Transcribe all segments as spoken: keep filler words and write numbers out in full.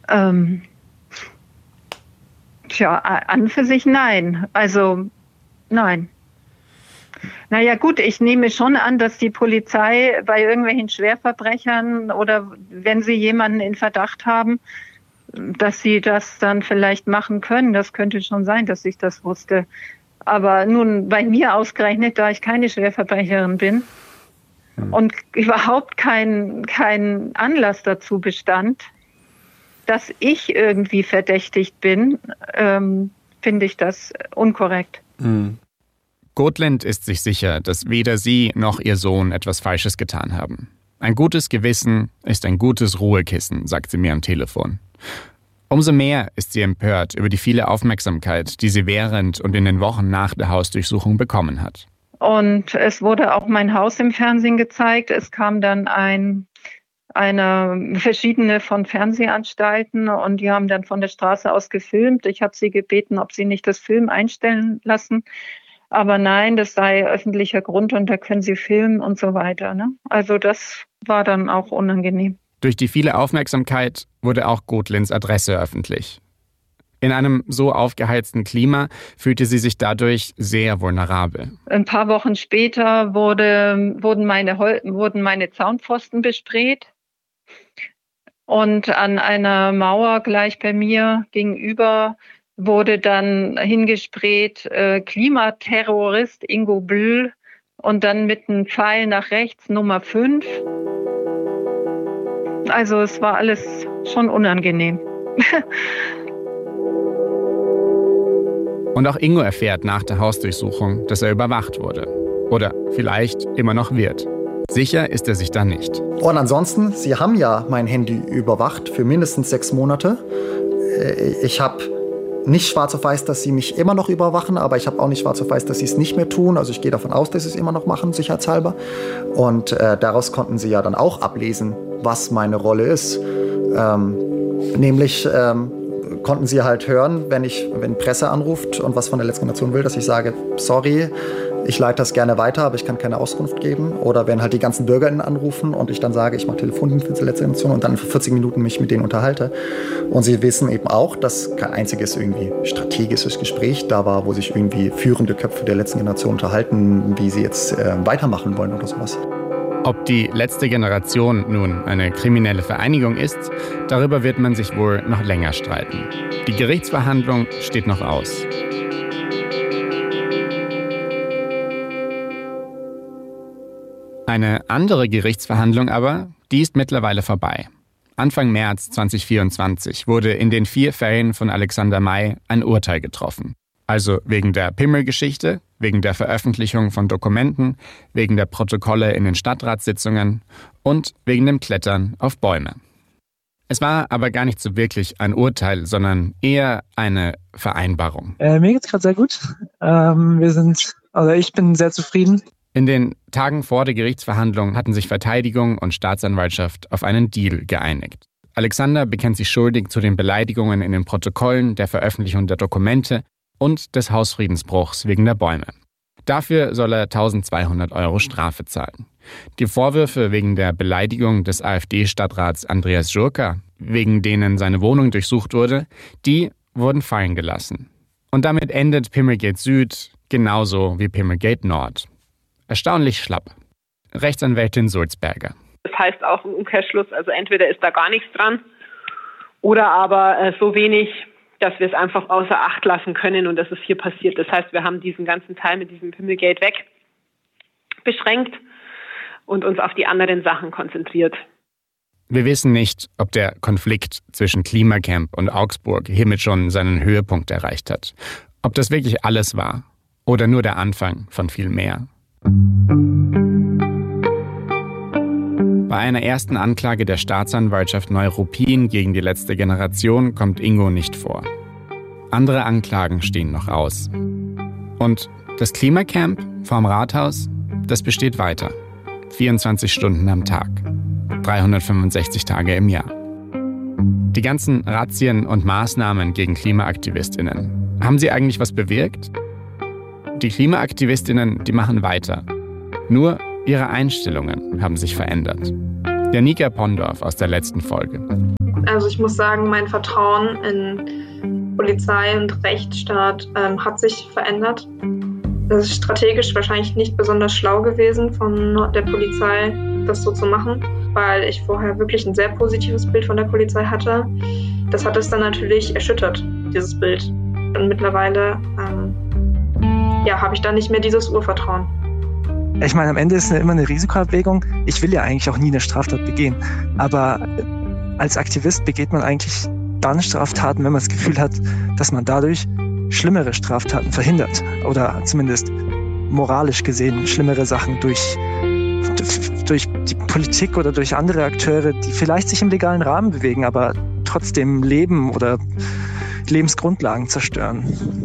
Ähm, tja, an für sich nein. Also nein. Naja gut, ich nehme schon an, dass die Polizei bei irgendwelchen Schwerverbrechern oder wenn sie jemanden in Verdacht haben, dass sie das dann vielleicht machen können. Das könnte schon sein, dass ich das wusste. Aber nun bei mir ausgerechnet, da ich keine Schwerverbrecherin bin hm. und überhaupt kein, kein Anlass dazu bestand, dass ich irgendwie verdächtigt bin, ähm, finde ich das unkorrekt. Hm. Gotland ist sich sicher, dass weder sie noch ihr Sohn etwas Falsches getan haben. Ein gutes Gewissen ist ein gutes Ruhekissen, sagt sie mir am Telefon. Umso mehr ist sie empört über die viele Aufmerksamkeit, die sie während und in den Wochen nach der Hausdurchsuchung bekommen hat. Und es wurde auch mein Haus im Fernsehen gezeigt. Es kam dann ein, eine verschiedene von Fernsehanstalten und die haben dann von der Straße aus gefilmt. Ich habe sie gebeten, ob sie nicht das Film einstellen lassen. Aber nein, das sei öffentlicher Grund und da können sie filmen und so weiter. Ne? Also das war dann auch unangenehm. Durch die viele Aufmerksamkeit wurde auch Gotlands Adresse öffentlich. In einem so aufgeheizten Klima fühlte sie sich dadurch sehr vulnerabel. Ein paar Wochen später wurde, wurden, meine, wurden meine Zaunpfosten besprayt. Und an einer Mauer gleich bei mir gegenüber wurde dann hingesprayt äh, Klimaterrorist Ingo Blöll und dann mit einem Pfeil nach rechts Nummer fünf. Also es war alles schon unangenehm. Und auch Ingo erfährt nach der Hausdurchsuchung, dass er überwacht wurde. Oder vielleicht immer noch wird. Sicher ist er sich da nicht. Und ansonsten, Sie haben ja mein Handy überwacht für mindestens sechs Monate. Ich habe nicht schwarz auf weiß, dass Sie mich immer noch überwachen, aber ich habe auch nicht schwarz auf weiß, dass Sie es nicht mehr tun. Also ich gehe davon aus, dass Sie es immer noch machen, sicherheitshalber. Und äh, daraus konnten Sie ja dann auch ablesen, was meine Rolle ist. Ähm, nämlich ähm, konnten Sie halt hören, wenn ich, wenn Presse anruft und was von der letzten Generation will, dass ich sage, sorry, ich leite das gerne weiter, aber ich kann keine Auskunft geben. Oder wenn halt die ganzen BürgerInnen anrufen und ich dann sage, ich mache Telefondienst für die letzte Generation und dann für vierzig Minuten mich mit denen unterhalte. Und Sie wissen eben auch, dass kein einziges irgendwie strategisches Gespräch da war, wo sich irgendwie führende Köpfe der letzten Generation unterhalten, wie sie jetzt äh, weitermachen wollen oder sowas. Ob die letzte Generation nun eine kriminelle Vereinigung ist, darüber wird man sich wohl noch länger streiten. Die Gerichtsverhandlung steht noch aus. Eine andere Gerichtsverhandlung aber, die ist mittlerweile vorbei. Anfang März zwanzig vierundzwanzig wurde in den vier Fällen von Alexander May ein Urteil getroffen. Also wegen der Pimmelgeschichte, wegen der Veröffentlichung von Dokumenten, wegen der Protokolle in den Stadtratssitzungen und wegen dem Klettern auf Bäume. Es war aber gar nicht so wirklich ein Urteil, sondern eher eine Vereinbarung. Äh, mir geht's gerade sehr gut. Ähm, wir sind, also ich bin sehr zufrieden. In den Tagen vor der Gerichtsverhandlung hatten sich Verteidigung und Staatsanwaltschaft auf einen Deal geeinigt. Alexander bekennt sich schuldig zu den Beleidigungen in den Protokollen, der Veröffentlichung der Dokumente und des Hausfriedensbruchs wegen der Bäume. Dafür soll er eintausendzweihundert Euro Strafe zahlen. Die Vorwürfe wegen der Beleidigung des AfD-Stadtrats Andreas Jurka, wegen denen seine Wohnung durchsucht wurde, die wurden fallen gelassen. Und damit endet Pimmelgate Süd genauso wie Pimmelgate Nord. Erstaunlich schlapp. Rechtsanwältin Sulzberger. Das heißt auch im Umkehrschluss, also entweder ist da gar nichts dran oder aber äh, so wenig, dass wir es einfach außer Acht lassen können und das ist hier passiert. Das heißt, wir haben diesen ganzen Teil mit diesem Pimmelgate weg beschränkt und uns auf die anderen Sachen konzentriert. Wir wissen nicht, ob der Konflikt zwischen Klimacamp und Augsburg hiermit schon seinen Höhepunkt erreicht hat. Ob das wirklich alles war oder nur der Anfang von viel mehr. Bei einer ersten Anklage der Staatsanwaltschaft Neuruppin gegen die letzte Generation kommt Ingo nicht vor. Andere Anklagen stehen noch aus. Und das Klimacamp vorm Rathaus, das besteht weiter. vierundzwanzig Stunden am Tag. dreihundertfünfundsechzig Tage im Jahr. Die ganzen Razzien und Maßnahmen gegen KlimaaktivistInnen, haben sie eigentlich was bewirkt? Die KlimaaktivistInnen, die machen weiter. Nur ihre Einstellungen haben sich verändert. Janika Pondorf aus der letzten Folge. Also ich muss sagen, mein Vertrauen in Polizei und Rechtsstaat ähm, hat sich verändert. Das ist strategisch wahrscheinlich nicht besonders schlau gewesen von der Polizei, das so zu machen, weil ich vorher wirklich ein sehr positives Bild von der Polizei hatte. Das hat es dann natürlich erschüttert, dieses Bild. Und mittlerweile ähm, ja, habe ich da nicht mehr dieses Urvertrauen. Ich meine, am Ende ist es immer eine Risikoabwägung. Ich will ja eigentlich auch nie eine Straftat begehen. Aber als Aktivist begeht man eigentlich dann Straftaten, wenn man das Gefühl hat, dass man dadurch schlimmere Straftaten verhindert. Oder zumindest moralisch gesehen schlimmere Sachen durch, durch die Politik oder durch andere Akteure, die vielleicht sich im legalen Rahmen bewegen, aber trotzdem Leben oder Lebensgrundlagen zerstören.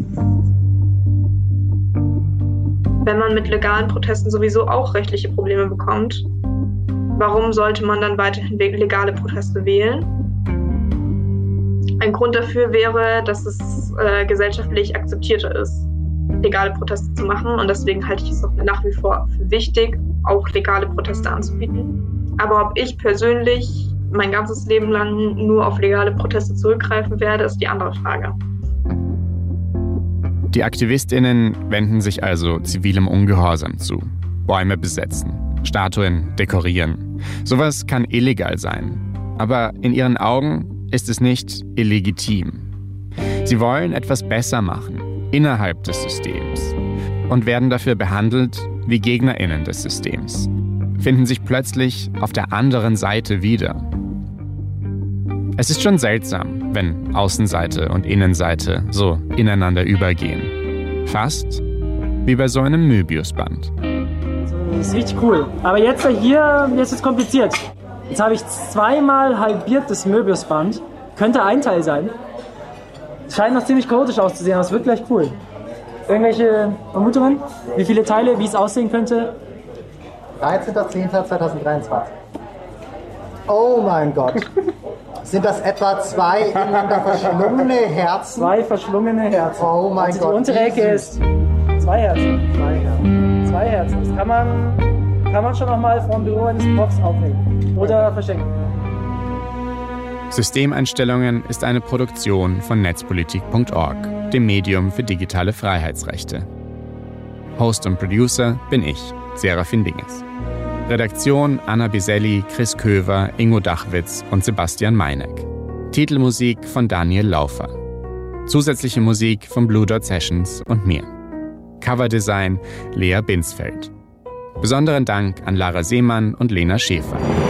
Wenn man mit legalen Protesten sowieso auch rechtliche Probleme bekommt, warum sollte man dann weiterhin legale Proteste wählen? Ein Grund dafür wäre, dass es äh, gesellschaftlich akzeptierter ist, legale Proteste zu machen. Und deswegen halte ich es auch nach wie vor für wichtig, auch legale Proteste anzubieten. Aber ob ich persönlich mein ganzes Leben lang nur auf legale Proteste zurückgreifen werde, ist die andere Frage. Die AktivistInnen wenden sich also zivilem Ungehorsam zu. Bäume besetzen, Statuen dekorieren. Sowas kann illegal sein. Aber in ihren Augen ist es nicht illegitim. Sie wollen etwas besser machen, innerhalb des Systems. Und werden dafür behandelt wie GegnerInnen des Systems. Finden sich plötzlich auf der anderen Seite wieder. Es ist schon seltsam, wenn Außenseite und Innenseite so ineinander übergehen. Fast wie bei so einem Möbiusband. Das ist richtig cool. Aber jetzt hier, jetzt ist es kompliziert. Jetzt habe ich zweimal halbiert das Möbiusband. Könnte ein Teil sein. Es scheint noch ziemlich chaotisch auszusehen, aber es wird gleich cool. Irgendwelche Vermutungen? Wie viele Teile, wie es aussehen könnte? dreizehnter zehnter zweitausenddreiundzwanzig. Oh mein Gott. Sind das etwa zwei ineinander verschlungene Herzen? Zwei verschlungene Herzen. Oh mein also Gott. Die untere Ecke ist zwei Herzen. Zwei Herzen. Zwei Herzen. Das kann man, kann man schon noch mal vom Büro eines Profs aufhängen. Oder verschenken. Systemeinstellungen ist eine Produktion von netzpolitik punkt org, dem Medium für digitale Freiheitsrechte. Host und Producer bin ich, Serafin Dinges. Redaktion Anna Biselli, Chris Köver, Ingo Dachwitz und Sebastian Meineck. Titelmusik von Daniel Laufer. Zusätzliche Musik von Blue Dot Sessions und mir. Coverdesign Lea Binsfeld. Besonderen Dank an Lara Seemann und Lena Schäfer.